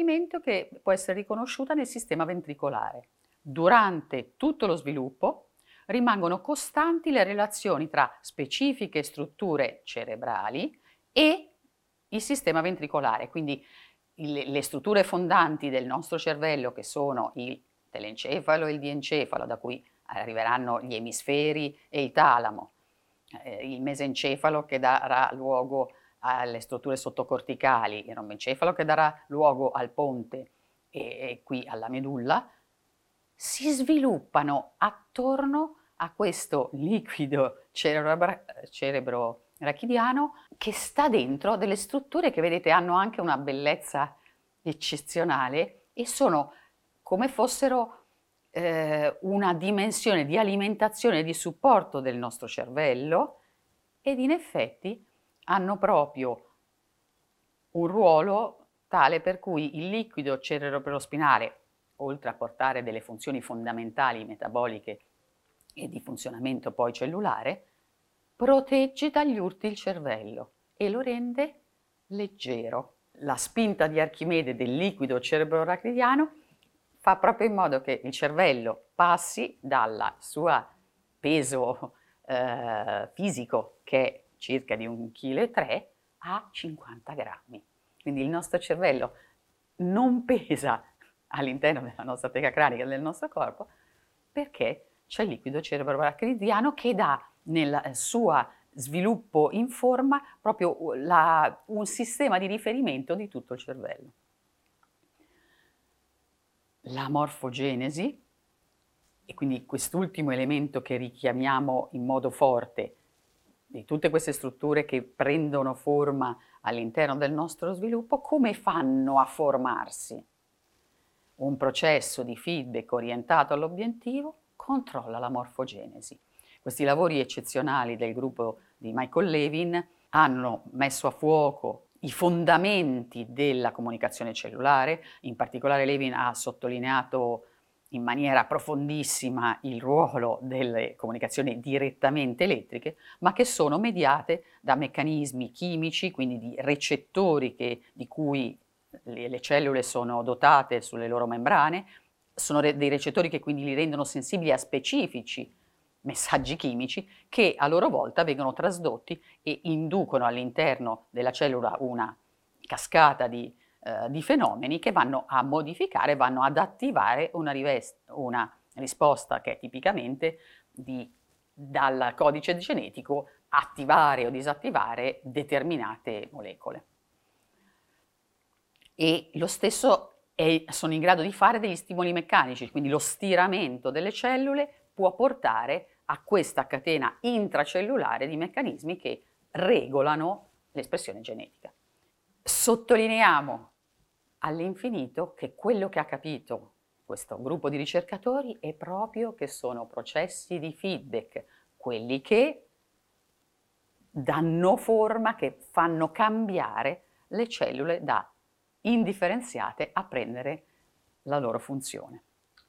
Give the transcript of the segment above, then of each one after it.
elemento che può essere riconosciuta nel sistema ventricolare. Durante tutto lo sviluppo rimangono costanti le relazioni tra specifiche strutture cerebrali e il sistema ventricolare, quindi le strutture fondanti del nostro cervello, che sono il telencefalo e il diencefalo, da cui arriveranno gli emisferi e il talamo, il mesencefalo che darà luogo alle strutture sottocorticali, il rombencefalo che darà luogo al ponte e qui alla medulla, si sviluppano attorno a questo liquido cerebro-rachidiano che sta dentro delle strutture che vedete hanno anche una bellezza eccezionale e sono come fossero una dimensione di alimentazione e di supporto del nostro cervello, ed in effetti hanno proprio un ruolo tale per cui il liquido cerebrospinale, oltre a portare delle funzioni fondamentali metaboliche e di funzionamento poi cellulare, protegge dagli urti il cervello e lo rende leggero. La spinta di Archimede del liquido cerebrorachidiano fa proprio in modo che il cervello passi dal suo peso fisico, che è circa di 1,3 kg, a 50 grammi. Quindi il nostro cervello non pesa all'interno della nostra teca cranica, del nostro corpo, perché c'è il liquido cerebrorachidiano che dà nel suo sviluppo in forma proprio un sistema di riferimento di tutto il cervello. La morfogenesi, e quindi quest'ultimo elemento che richiamiamo in modo forte, di tutte queste strutture che prendono forma all'interno del nostro sviluppo, come fanno a formarsi? Un processo di feedback orientato all'obiettivo controlla la morfogenesi. Questi lavori eccezionali del gruppo di Michael Levin hanno messo a fuoco i fondamenti della comunicazione cellulare. In particolare Levin ha sottolineato in maniera profondissima il ruolo delle comunicazioni direttamente elettriche, ma che sono mediate da meccanismi chimici, quindi di recettori di cui le cellule sono dotate sulle loro membrane. Sono dei recettori che quindi li rendono sensibili a specifici messaggi chimici che a loro volta vengono trasdotti e inducono all'interno della cellula una cascata di fenomeni che vanno a modificare, vanno ad attivare una risposta che è tipicamente dal codice genetico attivare o disattivare determinate molecole. E lo stesso sono in grado di fare degli stimoli meccanici, quindi lo stiramento delle cellule può portare a questa catena intracellulare di meccanismi che regolano l'espressione genetica. Sottolineiamo all'infinito che quello che ha capito questo gruppo di ricercatori è proprio che sono processi di feedback, quelli che danno forma, che fanno cambiare le cellule da indifferenziate a prendere la loro funzione.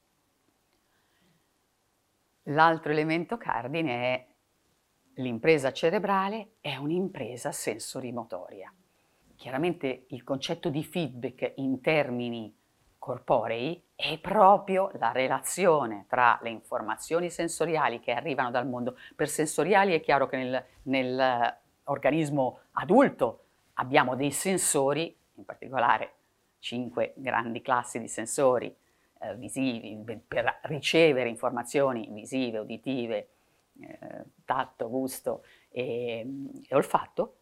L'altro elemento cardine è l'impresa cerebrale, è un'impresa sensorimotoria. Chiaramente il concetto di feedback in termini corporei è proprio la relazione tra le informazioni sensoriali che arrivano dal mondo. Per sensoriali è chiaro che nell'organismo adulto abbiamo dei sensori, in particolare 5 grandi classi di sensori visivi per ricevere informazioni visive, uditive, tatto, gusto e olfatto,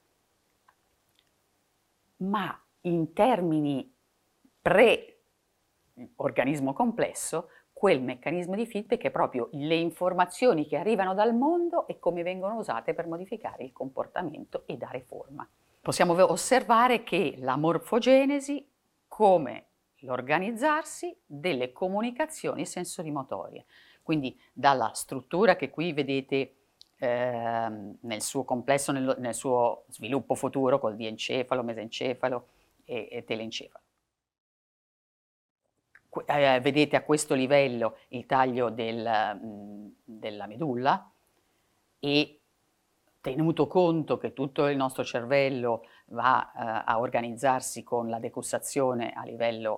ma in termini pre-organismo complesso, quel meccanismo di feedback è proprio le informazioni che arrivano dal mondo e come vengono usate per modificare il comportamento e dare forma. Possiamo osservare che la morfogenesi come l'organizzarsi delle comunicazioni sensorimotorie, quindi dalla struttura che qui vedete nel suo complesso, nel suo sviluppo futuro col diencefalo, mesencefalo e telencefalo. Vedete a questo livello il taglio della medulla e tenuto conto che tutto il nostro cervello va a organizzarsi con la decussazione a livello